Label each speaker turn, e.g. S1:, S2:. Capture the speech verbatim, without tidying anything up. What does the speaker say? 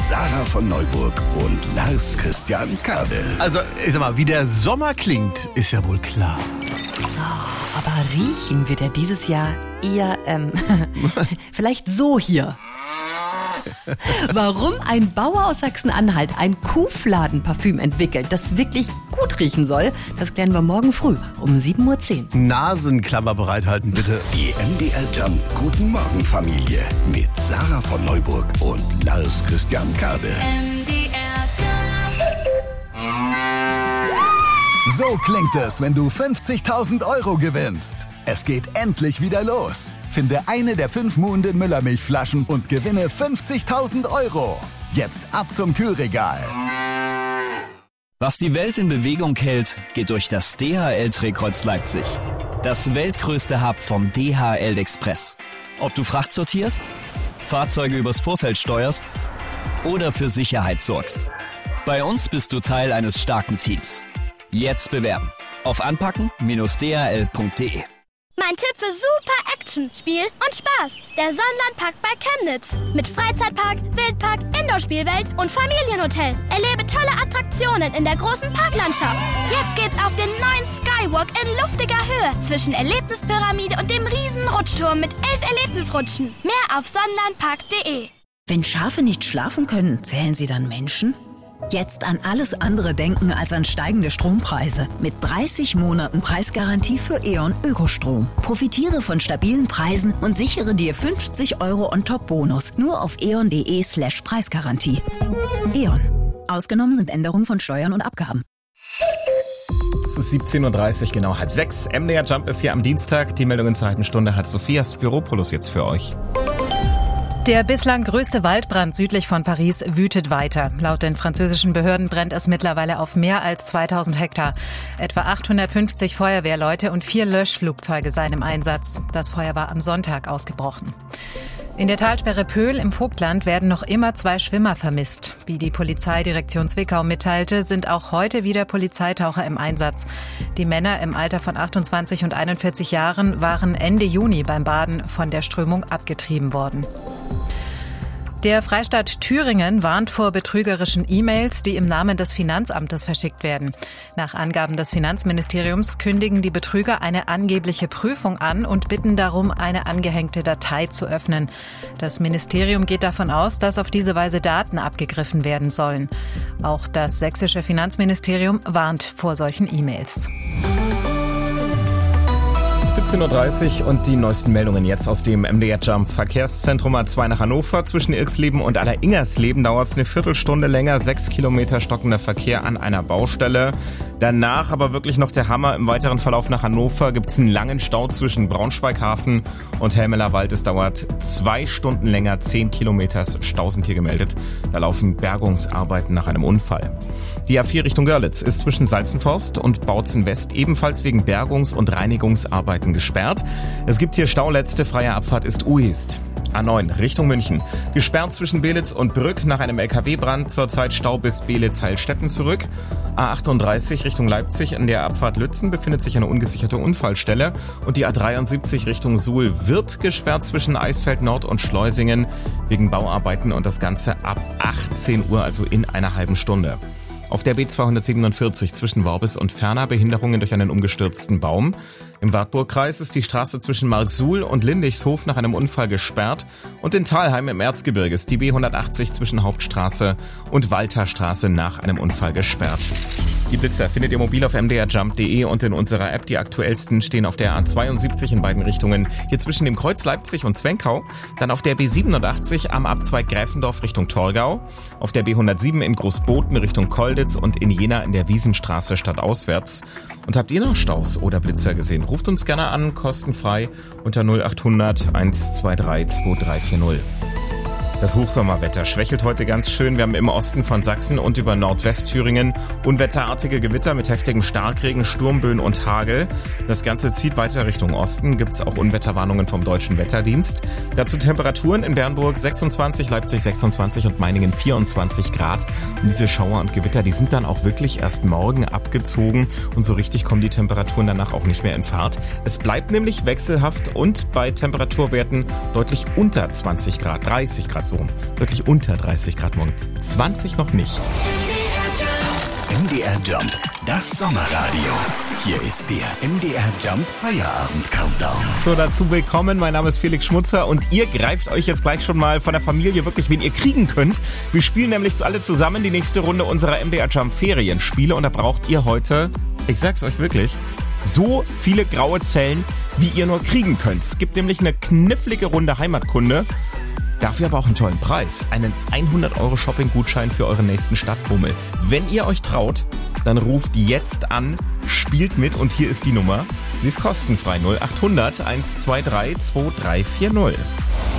S1: Sarah von Neuburg und Lars Christian Kade.
S2: Also, ich sag mal, wie der Sommer klingt, ist ja wohl klar.
S3: Oh, aber riechen wird er dieses Jahr eher, ähm, vielleicht so hier. Warum ein Bauer aus Sachsen-Anhalt ein Kuhfladenparfüm entwickelt, das wirklich gut riechen soll, das klären wir morgen früh um sieben Uhr zehn.
S2: Nasenklammer bereithalten, bitte.
S1: Die M D R Jump Guten Morgen Familie mit Sarah von Neuburg und Lars Christian Kade.
S4: M D R Jump.
S5: So klingt es, wenn du fünfzigtausend Euro gewinnst. Es geht endlich wieder los. Finde eine der fünf Muhnden Müllermilchflaschen und gewinne fünfzigtausend Euro. Jetzt ab zum Kühlregal.
S6: Was die Welt in Bewegung hält, geht durch das D H L-Drehkreuz Leipzig. Das weltgrößte Hub vom D H L Express. Ob du Fracht sortierst, Fahrzeuge übers Vorfeld steuerst oder für Sicherheit sorgst. Bei uns bist du Teil eines starken Teams. Jetzt bewerben auf anpacken Bindestrich d h l punkt d e.
S7: Mein Tipp für super Action, Spiel und Spaß. Der Sonnenlandpark bei Chemnitz. Mit Freizeitpark, Wildpark, Indoor-Spielwelt und Familienhotel. Erlebe tolle Attraktionen in der großen Parklandschaft. Jetzt geht's auf den neuen Skywalk in luftiger Höhe zwischen Erlebnispyramide und dem riesen Rutschturm mit elf Erlebnisrutschen. Mehr auf sonnenlandpark punkt d e.
S8: Wenn Schafe nicht schlafen können, zählen sie dann Menschen? Jetzt an alles andere denken als an steigende Strompreise. Mit dreißig Monaten Preisgarantie für E.ON Ökostrom. Profitiere von stabilen Preisen und sichere dir fünfzig Euro On-Top-Bonus. Nur auf eon punkt de slash Preisgarantie. E.ON. Ausgenommen sind Änderungen von Steuern und Abgaben.
S9: Es ist siebzehn Uhr dreißig, genau halb sechs. M D R Jump ist hier am Dienstag. Die Meldung in zur halben Stunde hat Sophia Spiropoulos jetzt für euch.
S10: Der bislang größte Waldbrand südlich von Paris wütet weiter. Laut den französischen Behörden brennt es mittlerweile auf mehr als zweitausend Hektar. Etwa achthundertfünfzig Feuerwehrleute und vier Löschflugzeuge seien im Einsatz. Das Feuer war am Sonntag ausgebrochen. In der Talsperre Pöhl im Vogtland werden noch immer zwei Schwimmer vermisst. Wie die Polizeidirektion Zwickau mitteilte, sind auch heute wieder Polizeitaucher im Einsatz. Die Männer im Alter von achtundzwanzig und einundvierzig Jahren waren Ende Juni beim Baden von der Strömung abgetrieben worden. Der Freistaat Thüringen warnt vor betrügerischen E-Mails, die im Namen des Finanzamtes verschickt werden. Nach Angaben des Finanzministeriums kündigen die Betrüger eine angebliche Prüfung an und bitten darum, eine angehängte Datei zu öffnen. Das Ministerium geht davon aus, dass auf diese Weise Daten abgegriffen werden sollen. Auch das sächsische Finanzministerium warnt vor solchen E-Mails.
S9: siebzehn Uhr dreißig und die neuesten Meldungen jetzt aus dem M D R Jump Verkehrszentrum A zwei nach Hannover. Zwischen Irxleben und Alleringersleben dauert es eine Viertelstunde länger. Sechs Kilometer stockender Verkehr an einer Baustelle. Danach aber wirklich noch der Hammer. Im weiteren Verlauf nach Hannover gibt es einen langen Stau zwischen Braunschweig-Hafen und Helmeler-Wald. Es dauert zwei Stunden länger. Zehn Kilometer Stau sind hier gemeldet. Da laufen Bergungsarbeiten nach einem Unfall. Die A vier Richtung Görlitz ist zwischen Salzenforst und Bautzen West ebenfalls wegen Bergungs- und Reinigungsarbeiten gesperrt. Es gibt hier Stau, letzte freie Abfahrt ist Ueast. A neun Richtung München. Gesperrt zwischen Belitz und Brück nach einem L K W-Brand. Zurzeit Stau bis Belitz-Heilstätten zurück. A achtunddreißig Richtung Leipzig. An der Abfahrt Lützen befindet sich eine ungesicherte Unfallstelle. Und die A dreiundsiebzig Richtung Suhl wird gesperrt zwischen Eisfeld Nord und Schleusingen wegen Bauarbeiten und das Ganze ab achtzehn Uhr, also in einer halben Stunde. Auf der B zweihundertsiebenundvierzig zwischen Worbis und Ferner Behinderungen durch einen umgestürzten Baum. Im Wartburgkreis ist die Straße zwischen Marksuhl und Lindichshof nach einem Unfall gesperrt. Und in Thalheim im Erzgebirge ist die B hundertachtzig zwischen Hauptstraße und Walterstraße nach einem Unfall gesperrt. Die Blitzer findet ihr mobil auf m d r jump punkt d e und in unserer App. Die aktuellsten stehen auf der A zweiundsiebzig in beiden Richtungen, hier zwischen dem Kreuz Leipzig und Zwenkau. Dann auf der B siebenundachtzig am Abzweig Gräfendorf Richtung Torgau. Auf der B hundertsieben in Großboten Richtung Kolditz und in Jena in der Wiesenstraße stadtauswärts. Und habt ihr noch Staus oder Blitzer gesehen? Ruft uns gerne an, kostenfrei unter null achthundert hundertzweiundzwanzig zweitausenddreihundertvierzig. Das Hochsommerwetter schwächelt heute ganz schön. Wir haben im Osten von Sachsen und über Nordwestthüringen unwetterartige Gewitter mit heftigem Starkregen, Sturmböen und Hagel. Das Ganze zieht weiter Richtung Osten. Gibt es auch Unwetterwarnungen vom Deutschen Wetterdienst. Dazu Temperaturen in Bernburg sechsundzwanzig, Leipzig sechsundzwanzig und Meiningen vierundzwanzig Grad. Und diese Schauer und Gewitter, die sind dann auch wirklich erst morgen abgezogen. Und so richtig kommen die Temperaturen danach auch nicht mehr in Fahrt. Es bleibt nämlich wechselhaft und bei Temperaturwerten deutlich unter zwanzig Grad, dreißig Grad so rum. Wirklich unter dreißig Grad morgen. zwanzig noch nicht.
S1: M D R Jump, das Sommerradio. Hier ist der M D R Jump Feierabend-Countdown.
S9: So, dazu willkommen. Mein Name ist Felix Schmutzer und ihr greift euch jetzt gleich schon mal von der Familie wirklich, wen ihr kriegen könnt. Wir spielen nämlich alle zusammen die nächste Runde unserer M D R Jump Ferienspiele und da braucht ihr heute, ich sag's euch wirklich, so viele graue Zellen, wie ihr nur kriegen könnt. Es gibt nämlich eine knifflige Runde Heimatkunde. Dafür aber auch einen tollen Preis. Einen hundert Euro Shopping-Gutschein für euren nächsten Stadtbummel. Wenn ihr euch traut, dann ruft jetzt an, spielt mit und hier ist die Nummer. Die ist kostenfrei null acht hundert eins zwei drei zwei drei vier null.